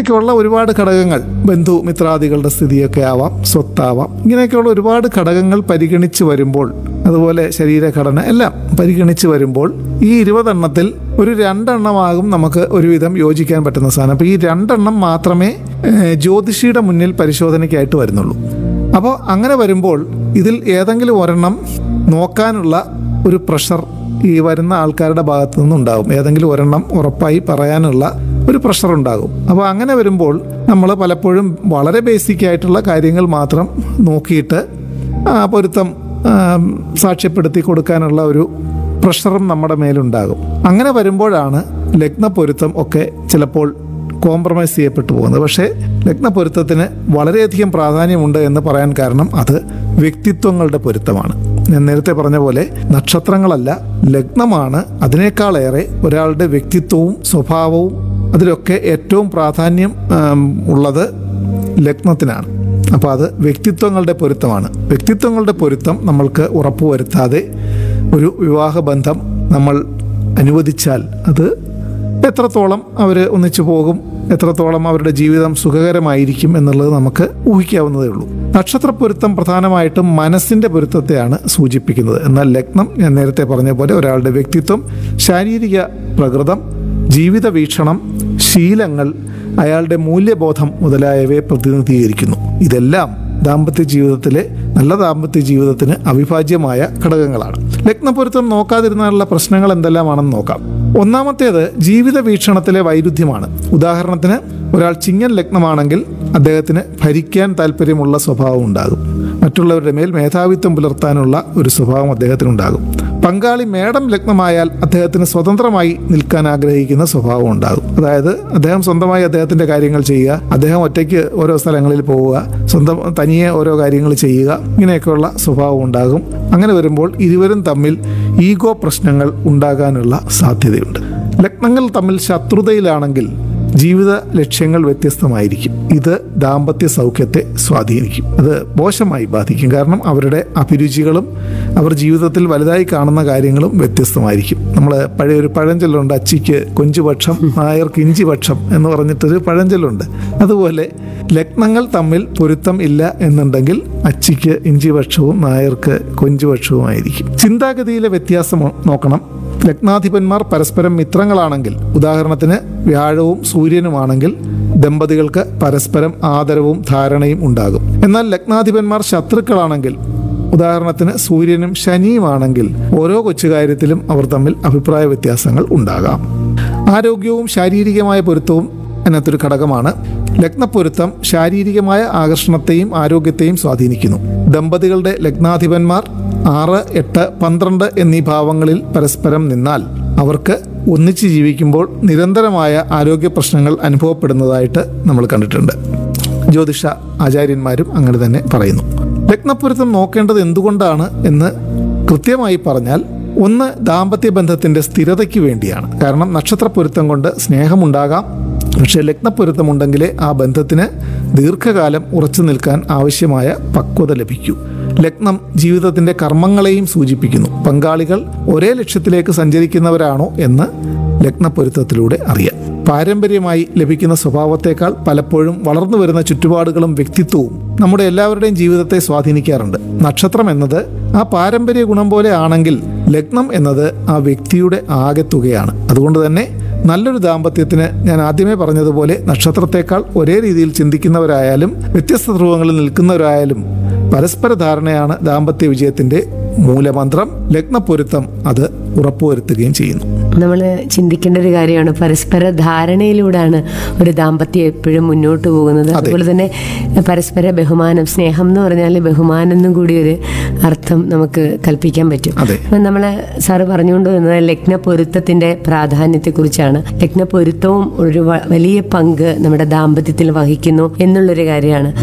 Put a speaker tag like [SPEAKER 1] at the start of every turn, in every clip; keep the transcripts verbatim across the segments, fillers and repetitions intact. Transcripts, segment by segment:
[SPEAKER 1] ഇങ്ങനെയൊക്കെയുള്ള ഒരുപാട് ഘടകങ്ങൾ, ബന്ധു മിത്രാദികളുടെ സ്ഥിതിയൊക്കെ ആവാം, സ്വത്താവാം, ഇങ്ങനെയൊക്കെയുള്ള ഒരുപാട് ഘടകങ്ങൾ പരിഗണിച്ച് വരുമ്പോൾ, അതുപോലെ ശരീരഘടന എല്ലാം പരിഗണിച്ച് വരുമ്പോൾ ഈ ഇരുപതെണ്ണത്തിൽ ഒരു രണ്ടെണ്ണമാകും നമുക്ക് ഒരുവിധം യോജിക്കാൻ പറ്റുന്ന സാധനം. അപ്പോൾ ഈ രണ്ടെണ്ണം മാത്രമേ ജ്യോതിഷിയുടെ മുന്നിൽ പരിശോധനയ്ക്കായിട്ട് വരുന്നുള്ളൂ. അപ്പോൾ അങ്ങനെ വരുമ്പോൾ ഇതിൽ ഏതെങ്കിലും ഒരെണ്ണം നോക്കാനുള്ള ഒരു പ്രഷർ ഈ വരുന്ന ആൾക്കാരുടെ ഭാഗത്തു നിന്നുണ്ടാകും. ഏതെങ്കിലും ഒരെണ്ണം ഉറപ്പായി പറയാനുള്ള ഒരു പ്രഷർ ഉണ്ടാകും. അപ്പോൾ അങ്ങനെ വരുമ്പോൾ നമ്മൾ പലപ്പോഴും വളരെ ബേസിക് ആയിട്ടുള്ള കാര്യങ്ങൾ മാത്രം നോക്കിയിട്ട് പൊരുത്തം സാക്ഷ്യപ്പെടുത്തി കൊടുക്കാനുള്ള ഒരു പ്രഷറും നമ്മുടെ മേലുണ്ടാകും. അങ്ങനെ വരുമ്പോഴാണ് ലഗ്നപ്പൊരുത്തം ഒക്കെ ചിലപ്പോൾ കോംപ്രമൈസ് ചെയ്യപ്പെട്ടു പോകുന്നത്. പക്ഷേ ലഗ്നപ്പൊരുത്തത്തിന് വളരെയധികം പ്രാധാന്യമുണ്ട് എന്ന് പറയാൻ കാരണം അത് വ്യക്തിത്വങ്ങളുടെ പൊരുത്തമാണ്. ഞാൻ നേരത്തെ പറഞ്ഞ പോലെ നക്ഷത്രങ്ങളല്ല, ലഗ്നമാണ് അതിനേക്കാളേറെ ഒരാളുടെ വ്യക്തിത്വവും സ്വഭാവവും അതിലൊക്കെ ഏറ്റവും പ്രാധാന്യം ഉള്ളത് ലഗ്നത്തിനാണ്. അപ്പോൾ അത് വ്യക്തിത്വങ്ങളുടെ പൊരുത്തമാണ്. വ്യക്തിത്വങ്ങളുടെ പൊരുത്തം നമ്മൾക്ക് ഉറപ്പുവരുത്താതെ ഒരു വിവാഹബന്ധം നമ്മൾ അനുവദിച്ചാൽ അത് എത്രത്തോളം അവർ ഒന്നിച്ചു പോകും, എത്രത്തോളം അവരുടെ ജീവിതം സുഖകരമായിരിക്കും എന്നുള്ളത് നമുക്ക് ഊഹിക്കാവുന്നതേ ഉള്ളൂ. നക്ഷത്രപ്പൊരുത്തം പ്രധാനമായിട്ടും മനസ്സിൻ്റെ പൊരുത്തത്തെയാണ് സൂചിപ്പിക്കുന്നത്. എന്നാൽ ലഗ്നം ഞാൻ നേരത്തെ പറഞ്ഞ പോലെ ഒരാളുടെ വ്യക്തിത്വം, ശാരീരിക പ്രകൃതം, ജീവിത വീക്ഷണം, ശീലങ്ങൾ, അയാളുടെ മൂല്യബോധം മുതലായവയെ പ്രതിനിധീകരിക്കുന്നു. ഇതെല്ലാം ദാമ്പത്യ ജീവിതത്തിലെ നല്ല ദാമ്പത്യ ജീവിതത്തിന് അവിഭാജ്യമായ ഘടകങ്ങളാണ്. ലഗ്നപ്പൊരുത്തം നോക്കാതിരുന്നാലുള്ള പ്രശ്നങ്ങൾ എന്തെല്ലാമാണെന്ന് നോക്കാം. ഒന്നാമത്തേത് ജീവിത വീക്ഷണത്തിലെ വൈരുദ്ധ്യമാണ്. ഉദാഹരണത്തിന് ഒരാൾ ചിങ്ങൻ ലഗ്നമാണെങ്കിൽ അദ്ദേഹത്തിന് ഭരിക്കാൻ താല്പര്യമുള്ള സ്വഭാവം ഉണ്ടാകും. മറ്റുള്ളവരുടെ മേൽ മേധാവിത്വം പുലർത്താനുള്ള ഒരു സ്വഭാവം അദ്ദേഹത്തിനുണ്ടാകും. പങ്കാളി മേടം ലഗ്നമായാൽ അദ്ദേഹത്തിന് സ്വതന്ത്രമായി നിൽക്കാൻ ആഗ്രഹിക്കുന്ന സ്വഭാവം ഉണ്ടാകും. അതായത് അദ്ദേഹം സ്വന്തമായി അദ്ദേഹത്തിൻ്റെ കാര്യങ്ങൾ ചെയ്യുക, അദ്ദേഹം ഒറ്റയ്ക്ക് ഓരോ സ്ഥലങ്ങളിൽ പോവുക, സ്വന്തം തനിയെ ഓരോ കാര്യങ്ങൾ ചെയ്യുക, ഇങ്ങനെയൊക്കെയുള്ള സ്വഭാവം ഉണ്ടാകും. അങ്ങനെ വരുമ്പോൾ ഇരുവരും തമ്മിൽ ഈഗോ പ്രശ്നങ്ങൾ ഉണ്ടാകാനുള്ള സാധ്യതയുണ്ട്. ലഗ്നങ്ങൾ തമ്മിൽ ശത്രുതയിലാണെങ്കിൽ ജീവിത ലക്ഷ്യങ്ങൾ വ്യത്യസ്തമായിരിക്കും. ഇത് ദാമ്പത്യ സൗഖ്യത്തെ സ്വാധീനിക്കും, അത് മോശമായി ബാധിക്കും. കാരണം അവരുടെ അഭിരുചികളും അവർ ജീവിതത്തിൽ വലുതായി കാണുന്ന കാര്യങ്ങളും വ്യത്യസ്തമായിരിക്കും. നമ്മൾ പഴയൊരു പഴഞ്ചൊല്ലുണ്ട്, അച്ചിക്ക് കൊഞ്ചുപക്ഷം നായർക്ക് ഇഞ്ചിപക്ഷം എന്ന് പറഞ്ഞിട്ടൊരു പഴഞ്ചൊല്ലുണ്ട്. അതുപോലെ ലഗ്നങ്ങൾ തമ്മിൽ പൊരുത്തം ഇല്ല എന്നുണ്ടെങ്കിൽ അച്ചിക്ക് ഇഞ്ചിപക്ഷവും നായർക്ക് കൊഞ്ചുപക്ഷവുമായിരിക്കും. ചിന്താഗതിയിലെ വ്യത്യാസം നോക്കണം. ലഗ്നാധിപന്മാർ പരസ്പരം മിത്രങ്ങളാണെങ്കിൽ, ഉദാഹരണത്തിന് വ്യാഴവും സൂര്യനുമാണെങ്കിൽ ദമ്പതികൾക്ക് പരസ്പരം ആദരവും ധാരണയും ഉണ്ടാകും. എന്നാൽ ലഗ്നാധിപന്മാർ ശത്രുക്കളാണെങ്കിൽ, ഉദാഹരണത്തിന് സൂര്യനും ശനിയുമാണെങ്കിൽ ഓരോ കൊച്ചുകാര്യത്തിലും അവർ തമ്മിൽ അഭിപ്രായ വ്യത്യാസങ്ങൾ ഉണ്ടാകാം. ആരോഗ്യവും ശാരീരികമായ പൊരുത്തവും എന്നതൊരു ഘടകമാണ്. ലഗ്നപ്പൊരുത്തം ശാരീരികമായ ആകർഷണത്തെയും ആരോഗ്യത്തെയും സ്വാധീനിക്കുന്നു. ദമ്പതികളുടെ ലഗ്നാധിപന്മാർ ആറ്, എട്ട്, പന്ത്രണ്ട് എന്നീ ഭാവങ്ങളിൽ പരസ്പരം നിന്നാൽ അവർക്ക് ഒന്നിച്ച് ജീവിക്കുമ്പോൾ നിരന്തരമായ ആരോഗ്യ പ്രശ്നങ്ങൾ അനുഭവപ്പെടുന്നതായിട്ട് നമ്മൾ കണ്ടിട്ടുണ്ട്. ജ്യോതിഷ ആചാര്യന്മാരും അങ്ങനെ തന്നെ പറയുന്നു. ലഗ്നപ്പൊരുത്തം നോക്കേണ്ടത് എന്തുകൊണ്ടാണ് എന്ന് കൃത്യമായി പറഞ്ഞാൽ, ഒന്ന് ദാമ്പത്യ ബന്ധത്തിൻ്റെ സ്ഥിരതയ്ക്ക് വേണ്ടിയാണ്. കാരണം നക്ഷത്രപ്പൊരുത്തം കൊണ്ട് സ്നേഹമുണ്ടാകാം, പക്ഷേ ലഗ്നപ്പൊരുത്തമുണ്ടെങ്കിലേ ആ ബന്ധത്തിന് ദീർഘകാലം ഉറച്ചു നിൽക്കാൻ ആവശ്യമായ പക്വത ലഭിക്കൂ. ലഗ്നം ജീവിതത്തിൻ്റെ കർമ്മങ്ങളെയും സൂചിപ്പിക്കുന്നു. പങ്കാളികൾ ഒരേ ലക്ഷ്യത്തിലേക്ക് സഞ്ചരിക്കുന്നവരാണോ എന്ന് ലഗ്നപ്പൊരുത്തത്തിലൂടെ അറിയാം. പാരമ്പര്യമായി ലഭിക്കുന്ന സ്വഭാവത്തേക്കാൾ പലപ്പോഴും വളർന്നു വരുന്ന ചുറ്റുപാടുകളും വ്യക്തിത്വവും നമ്മുടെ എല്ലാവരുടെയും ജീവിതത്തെ സ്വാധീനിക്കാറുണ്ട്. നക്ഷത്രം എന്നത് ആ പാരമ്പര്യ ഗുണം പോലെ ആണെങ്കിൽ ലഗ്നം എന്നത് ആ വ്യക്തിയുടെ ആകെത്തുകയാണ്. അതുകൊണ്ട് തന്നെ നല്ലൊരു ദാമ്പത്യത്തിന് ഞാൻ ആദ്യമേ പറഞ്ഞതുപോലെ നക്ഷത്രത്തേക്കാൾ ഒരേ രീതിയിൽ ചിന്തിക്കുന്നവരായാലും വ്യത്യസ്ത ധ്രുവങ്ങളിൽ നിൽക്കുന്നവരായാലും പരസ്പര ധാരണയാണ് ദാമ്പത്യ വിജയത്തിൻ്റെ മൂലമന്ത്രം. ലഗ്നപ്പൊരുത്തം അത് ഉറപ്പുവരുത്തുകയും ചെയ്യുന്നു.
[SPEAKER 2] നമ്മൾ ചിന്തിക്കേണ്ട ഒരു കാര്യമാണ്, പരസ്പര ധാരണയിലൂടെയാണ് ഒരു ദാമ്പത്യം എപ്പോഴും മുന്നോട്ട് പോകുന്നത്. അതുപോലെ തന്നെ പരസ്പര ബഹുമാനം, സ്നേഹം എന്ന് പറഞ്ഞാൽ ബഹുമാനം എന്നും കൂടി ഒരു അർത്ഥം നമുക്ക് കൽപ്പിക്കാൻ പറ്റും. അപ്പം നമ്മൾ സാറ് പറഞ്ഞുകൊണ്ട് വന്നത് ലഗ്നപ്പൊരുത്തത്തിൻ്റെ പ്രാധാന്യത്തെക്കുറിച്ചാണ്. ലഗ്നപ്പൊരുത്തവും ഒരു വലിയ പങ്ക് നമ്മുടെ ദാമ്പത്യത്തിൽ വഹിക്കുന്നു എന്നുള്ളൊരു കാര്യമാണ്.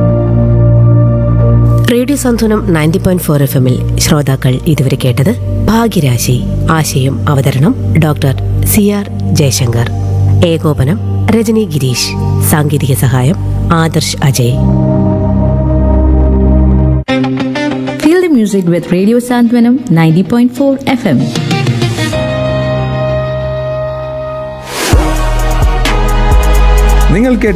[SPEAKER 3] റേഡിയോ സാന്ത്വനം നയൻറ്റി പോയിന്റ് ഫോർ എഫ് എമ്മിൽ ശ്രോതാക്കൾ ഇതുവരെ കേട്ടത് ഭാഗ്യരാശി. ആശയം അവതരണം ഡോക്ടർ സി ആർ ജയശങ്കർ. ഏകോപനം രജനി ഗിരീഷ്. സാങ്കേതിക സഹായം Adarsh Ajay.
[SPEAKER 4] Feel the music with Radio Santwanam ninety point four F M.
[SPEAKER 5] നിങ്ങൾ